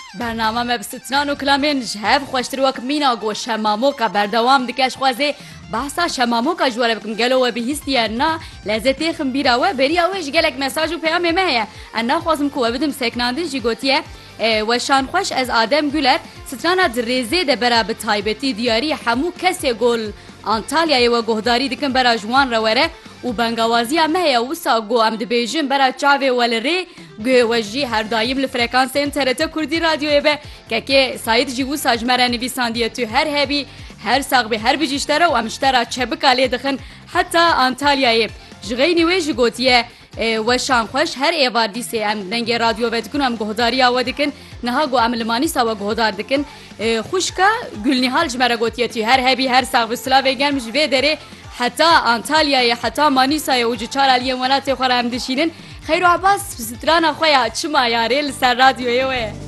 برنامه me bi stran û kilamên ji hev xweştir wek mîna got şemamoka berdewam dike ji xwezê behsa şemamoka ji were bikim gelo we bihîstiye na lezzetê ximbîra we beriya we ji gelek mesaj û peyamê me heye em naxwazim ku we bidim seknandin jî gotiye weşan xweş ez Adem Güler strana dirêzê de bera bi taybetî diyarî hemû kesê gol Antalyayê we guhdarî dikin bera ji wan re were û bengawaziya me heye wisa got em dibêjin bera çavê we li rê guhê we jî her daîm li frekansên TRT Kurdî radyoyê be kekê Saîd jî wisa ji me re nivîsandiye tu her hebî her saxbê her bijîştere û em ji te re çebika lê dixin heta Antalyayê ji xeynî wê jî gotiye weşan xweş her êvar dîsê em dengê radyo ve dikin em guhdariya we dikin niha got em li manîsa we guhdar dikin xuşka Gülnihal ji me re gotiye tu her hebî her sax bi silavê germ ji vê derê heta Antalyayê heta Manîsayê û ji çar aliyên welatê xwe re em dişînin Xeyr û Abbas strana xwe ya çima yarê li ser radyoyê we